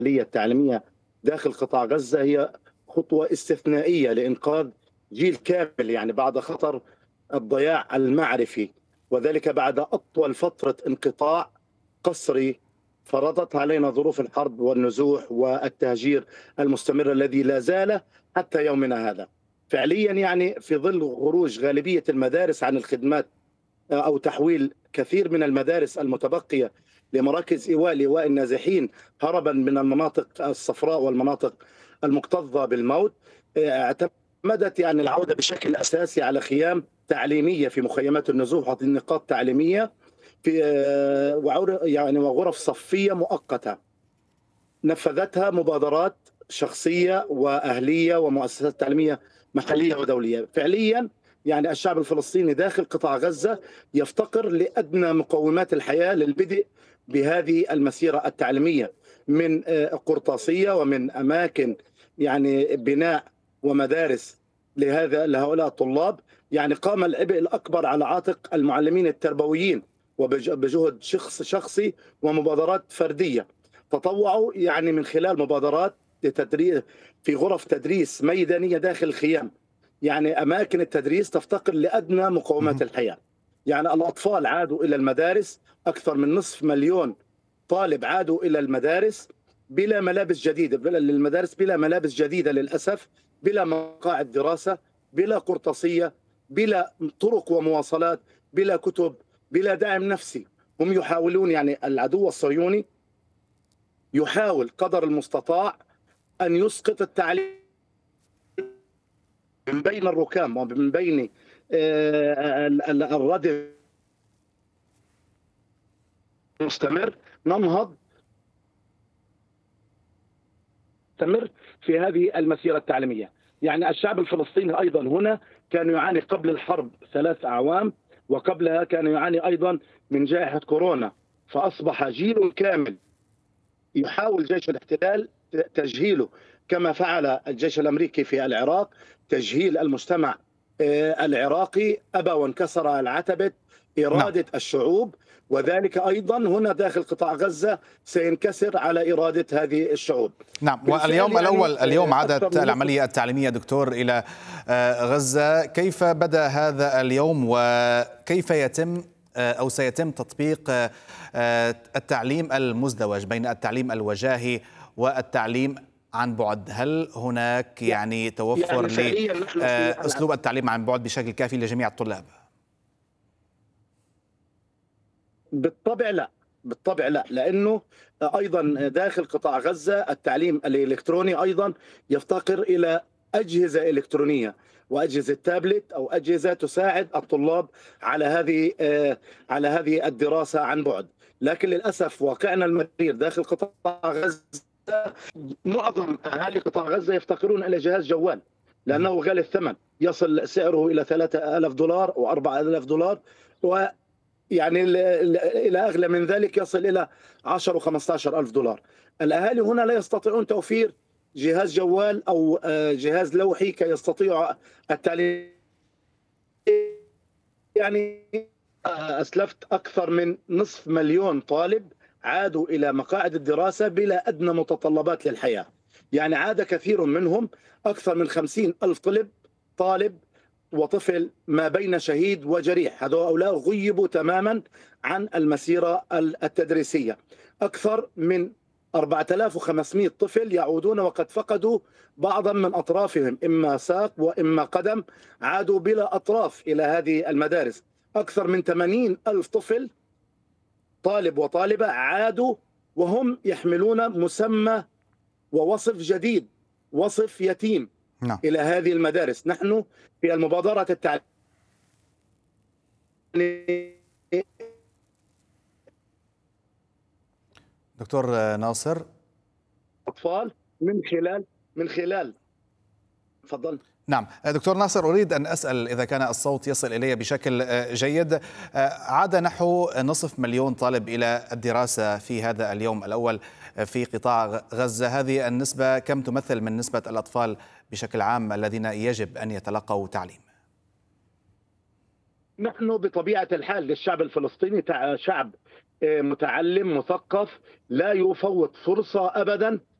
التعليمية داخل قطاع غزة هي خطوة استثنائية لإنقاذ جيل كامل، يعني بعد خطر الضياع المعرفي، وذلك بعد أطول فترة انقطاع قسري فرضتها علينا ظروف الحرب والنزوح والتهجير المستمر الذي لا زال حتى يومنا هذا. فعليا يعني في ظل خروج غالبية المدارس عن الخدمات أو تحويل كثير من المدارس المتبقية لمراكز لإيواء النازحين هربا من المناطق الصفراء والمناطق المكتظة بالموت، اعتمدت يعني العودة بشكل أساسي على خيام تعليمية في مخيمات النزوح وهذه نقاط تعليمية في يعني وغرف صفية مؤقتة نفذتها مبادرات شخصية وأهلية ومؤسسات تعليمية محلية ودولية. فعليا يعني الشعب الفلسطيني داخل قطاع غزة يفتقر لأدنى مقومات الحياة للبدء بهذه المسيرة التعليمية من قرطاسية ومن أماكن يعني بناء ومدارس لهؤلاء الطلاب. يعني قام العبء الأكبر على عاتق المعلمين التربويين وبجهد شخصي ومبادرات فردية. تطوعوا يعني من خلال مبادرات لتدريس في غرف تدريس ميدانية داخل الخيام، يعني أماكن التدريس تفتقر لأدنى مقومات الحياة. يعني الأطفال عادوا إلى المدارس، أكثر من نصف مليون طالب عادوا إلى المدارس بلا ملابس جديدة، بلا ملابس جديدة للأسف، بلا مقاعد دراسة، بلا قرطاسية، بلا طرق ومواصلات، بلا كتب، بلا دعم نفسي. هم يحاولون، يعني العدو الصهيوني يحاول قدر المستطاع أن يسقط التعليم من بين الركام ومن بين الردم المستمر. ننهض في هذه المسيرة التعليمية. يعني الشعب الفلسطيني أيضا هنا كان يعاني قبل الحرب 3 أعوام، وقبلها كان يعاني أيضا من جائحة كورونا، فأصبح جيل كامل يحاول جيش الاحتلال تجهيله كما فعل الجيش الأمريكي في العراق، تجهيل المجتمع العراقي، أبى وانكسر على عتبة نعم. إرادة الشعوب، وذلك أيضا هنا داخل قطاع غزة سينكسر على إرادة هذه الشعوب. نعم، واليوم يعني الأول اليوم عادت العملية التعليمية دكتور إلى غزة. كيف بدأ هذا اليوم وكيف يتم أو سيتم تطبيق التعليم المزدوج بين التعليم الوجاهي والتعليم عن بعد؟ هل هناك يعني توفر لأسلوب التعليم عن بعد بشكل كافي لجميع الطلاب؟ بالطبع لا، لأنه أيضا داخل قطاع غزة التعليم الإلكتروني أيضا يفتقر إلى أجهزة إلكترونية وأجهزة تابلت أو أجهزة تساعد الطلاب على هذه الدراسة عن بعد. لكن للأسف واقعنا المرير داخل قطاع غزة، معظم أهالي قطاع غزة يفتقرون إلى جهاز جوال لأنه غالي الثمن، يصل سعره إلى $3000 و $4000، يعني إلى أغلى من ذلك يصل إلى 10 و $15,000. الأهالي هنا لا يستطيعون توفير جهاز جوال أو جهاز لوحي كي يستطيعوا التعليم. يعني أسلفت أكثر من نصف مليون طالب عادوا إلى مقاعد الدراسة بلا أدنى متطلبات للحياة. يعني عاد كثير منهم، أكثر من 50,000 طالب وطفل ما بين شهيد وجريح، هؤلاء غيبوا تماما عن المسيرة التدريسية. أكثر من 4500 طفل يعودون وقد فقدوا بعضا من أطرافهم، إما ساق وإما قدم، عادوا بلا أطراف إلى هذه المدارس. أكثر من 80,000 طفل طالب وطالبة عادوا وهم يحملون مسمى ووصف جديد، وصف يتيم، نعم. إلى هذه المدارس. نحن في المبادرة التعليمية دكتور ناصر، أطفال من خلال تفضل. نعم دكتور ناصر، أريد أن أسأل إذا كان الصوت يصل إلي بشكل جيد. عاد نحو نصف مليون طالب إلى الدراسة في هذا اليوم الأول في قطاع غزة. هذه النسبة كم تمثل من نسبة الأطفال بشكل عام الذين يجب أن يتلقوا تعليم؟ نحن بطبيعة الحال للشعب الفلسطيني شعب متعلم مثقف لا يفوت فرصة أبدا